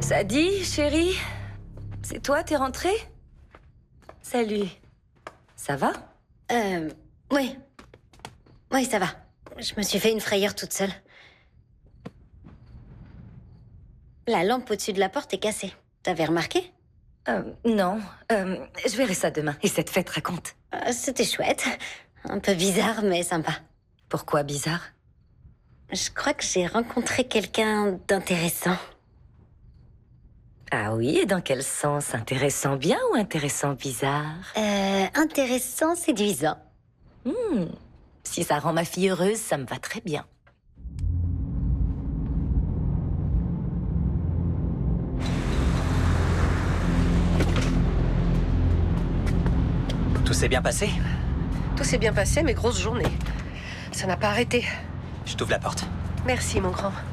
Sadie, chérie, c'est toi, t'es rentrée? Salut. Ça va? Oui. Oui, ça va. Je me suis fait une frayeur toute seule. La lampe au-dessus de la porte est cassée. T'avais remarqué? Non. Je verrai ça demain. Et cette fête, raconte. C'était chouette. Un peu bizarre, mais sympa. Pourquoi bizarre? Je crois que j'ai rencontré quelqu'un d'intéressant. Ah oui, et dans quel sens? Intéressant bien ou intéressant bizarre? Intéressant, séduisant. Si ça rend ma fille heureuse, ça me va très bien. Tout s'est bien passé? Tout s'est bien passé, mais grosse journée. Ça n'a pas arrêté. Je t'ouvre la porte. Merci, mon grand.